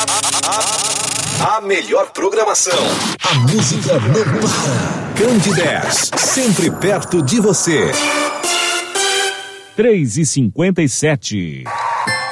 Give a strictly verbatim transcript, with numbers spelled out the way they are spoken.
A melhor programação. A música não para. Candidez, sempre perto de você. três e cinquenta e sete.